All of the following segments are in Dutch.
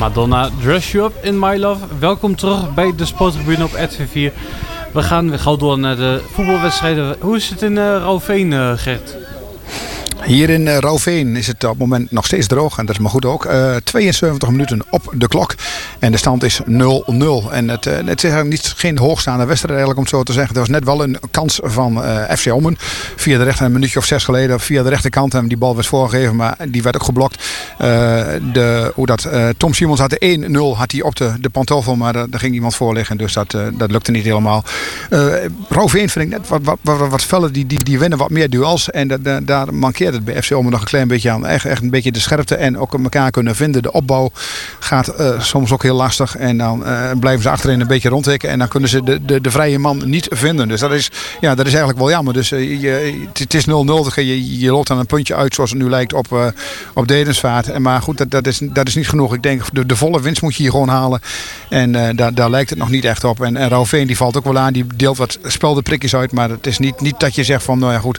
Madonna, Dress You Up in My Love. Welkom terug bij de Sporttribune op RTV4. We gaan weer gauw door naar de voetbalwedstrijden. Hoe is het in Rauwveen, Gert? Hier in Rauwveen is het op het moment nog steeds droog. En dat is maar goed ook. 72 minuten op de klok. En de stand is 0-0. En het is eigenlijk geen hoogstaande wedstrijd eigenlijk, om het zo te zeggen. Er was net wel een kans van FC Ommen. Via de rechter, een minuutje of 6 geleden. Via de rechterkant. En die bal werd voorgegeven. Maar die werd ook geblokt. Tom Simons had de 1-0 had hij op de pantoffel. Maar daar ging iemand voor liggen. Dus dat lukte niet helemaal. Rauwveen vind ik net wat feller. Die winnen wat meer duels. En daar mankeert het bij FC Ommen nog een klein beetje aan. Echt een beetje de scherpte en ook elkaar kunnen vinden. De opbouw gaat soms ook heel lastig. En dan blijven ze achterin een beetje rondtikken. En dan kunnen ze de vrije man niet vinden. Dus dat is eigenlijk wel jammer. Dus het is 0-0. Je loopt dan een puntje uit zoals het nu lijkt op Dedensvaart. Maar goed, dat is niet genoeg. Ik denk de volle winst moet je hier gewoon halen. En daar lijkt het nog niet echt op. En Rauwveen die valt ook wel aan. Die deelt wat speldenprikjes uit. Maar het is niet dat je zegt van nou ja goed.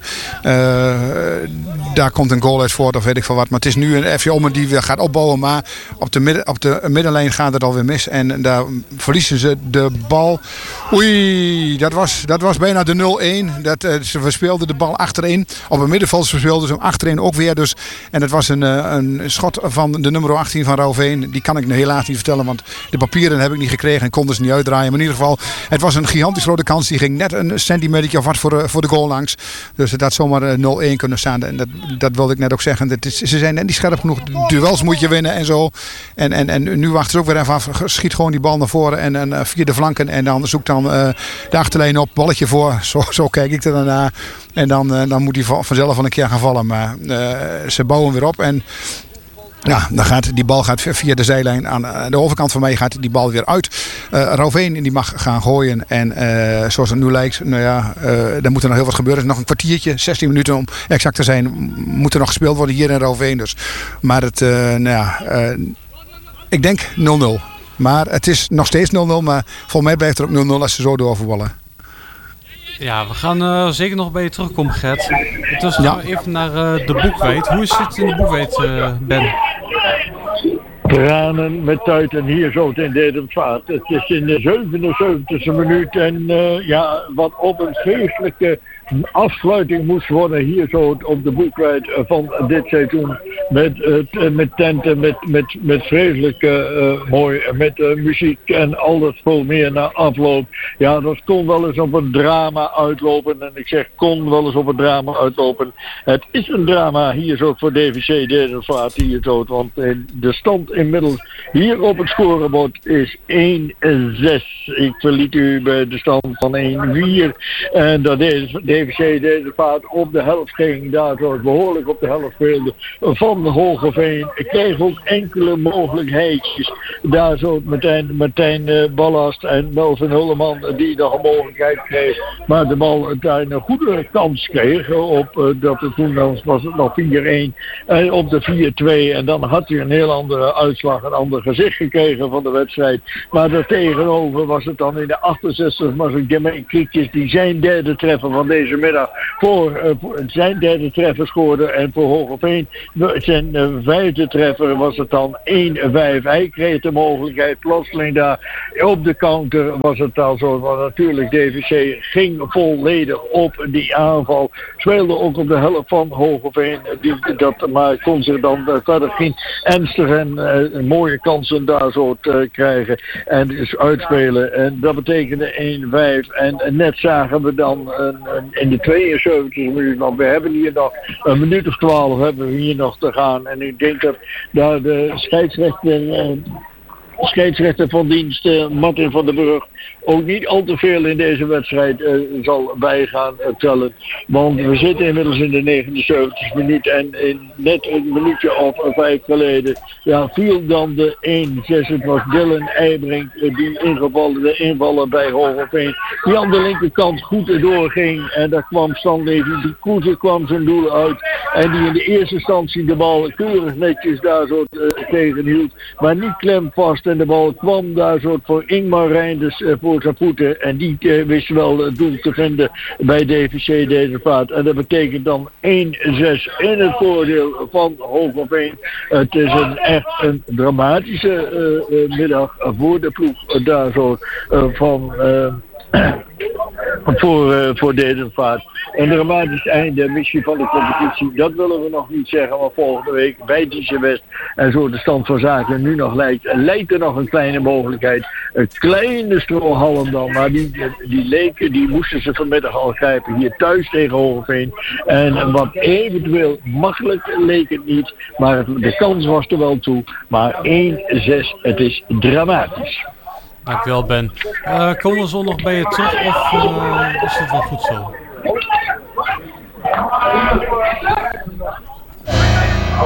Daar komt een goal uit voort of weet ik veel wat. Maar het is nu een FC Ommen die weer gaat opbouwen. Maar op de middenlijn gaat het alweer mis. En daar verliezen ze de bal. Oei, dat was bijna de 0-1. Ze verspeelden de bal achterin. Op het middenveld verspeelden ze hem achterin ook weer. Dus. En het was een schot van de nummer 18 van Rauwveen. Die kan ik helaas niet vertellen. Want de papieren heb ik niet gekregen. En konden ze niet uitdraaien. Maar in ieder geval, het was een gigantisch grote kans. Die ging net een centimeter of wat voor de goal langs. Dus het had zomaar 0-1 kunnen staan. En dat wilde ik net ook zeggen. Ze zijn net niet scherp genoeg. Duels moet je winnen en zo. En nu wachten ze ook weer even af. Schiet gewoon die bal naar voren en via de flanken. En dan zoekt dan de achterlijn op. Balletje voor. Zo kijk ik er dan naar. En dan moet hij vanzelf wel een keer gaan vallen. Maar ze bouwen weer op. En ja, dan gaat die bal via de zijlijn aan de overkant van mij gaat die bal weer uit. Rauwveen die mag gaan gooien. En zoals het nu lijkt, nou ja, er moet er nog heel wat gebeuren. Er is nog een kwartiertje, 16 minuten om exact te zijn. Moet er nog gespeeld worden hier in Rauwveen. Dus. Maar ik denk 0-0. Maar het is nog steeds 0-0. Maar volgens mij blijft er ook 0-0 als ze zo doorvoetballen. Ja, we gaan zeker nog bij je terugkomen, Gert. Dus gaan we even naar de Boekweit. Hoe is het in de Boekweit, Ben? Tranen met tuiten hier zo in Dedemsvaart. Het is in de 77e minuut en wat op een feestelijke afsluiting moest worden hier zo op de Boekweit van dit seizoen. Met tenten, met vreselijke mooi, met muziek en alles veel meer na afloop. Ja, dat kon wel eens op een drama uitlopen. En ik zeg kon wel eens op een drama uitlopen. Het is een drama hier zo voor DVC Dedemsvaart hier zo. Want de stand inmiddels hier op het scorebord is 1-6. Ik verliet u bij de stand van 1-4. En dat is DVC Dedemsvaart op de helft ging. Daar zo behoorlijk op de helft speelde van Hogeveen. Ik kreeg ook enkele mogelijkheden. Daar zo Martijn Ballast en Melvin Hulleman die nog een mogelijkheid kreeg. Maar de bal daar een goede kans kreeg. Toen was het nog 4-1. En op de 4-2. En dan had hij een heel andere uitslag. Een ander gezicht gekregen van de wedstrijd. Maar daartegenover was het dan in de 68 was het Jermaine Kriekjes die zijn derde treffer van deze middag voor zijn derde treffer scoorde. En voor Hogeveen zijn vijfde treffer was het dan 1-5. Hij kreeg de mogelijkheid plotseling daar op de counter was het al zo. Want natuurlijk DVC ging volledig op die aanval. Speelde ook op de helft van Hogeveen. Maar kon zich dan verder geen ernstige en mooie kansen daar zo te krijgen. En dus uitspelen. En dat betekende 1-5. En net zagen we dan in de 72 minuten. Want we hebben hier nog een minuut of 12 hebben we hier nog te gaan. En ik denk dat daar de scheidsrechter van dienst Martin van der Burg ook niet al te veel in deze wedstrijd zal bij gaan tellen. Want we zitten inmiddels in de 79 minuut en net een minuutje of 5 geleden viel dan de 1-6. Het was Dylan Eibrink die de invaller bij Hogeveen. Die aan de linkerkant goed doorging en daar kwam Stanley, die Kroeze kwam zijn doel uit en die in de eerste instantie de bal keurig netjes daar zo tegenhield. Maar niet klemvast helft en de bal kwam daar soort voor Ingmar Reinders voor zijn voeten. En die wist wel het doel te vinden bij DVC Dedenvaart. En dat betekent dan 1-6 in het voordeel van Hogeveen. Het is echt een dramatische middag voor de ploeg daar zo van... voor Dedenvaart. Een dramatisch einde misschien van de competitie. Dat willen we nog niet zeggen. Maar volgende week bij DC West. En zo de stand van zaken nu nog lijkt er nog een kleine mogelijkheid. Een kleine strohalm dan. Maar die moesten ze vanmiddag al grijpen. Hier thuis tegen Hogeveen. En wat eventueel makkelijk leek het niet. Maar de kans was er wel toe. Maar 1-6. Het is dramatisch. Dankjewel Ben. Komen we zondag bij je terug of is het wel goed zo?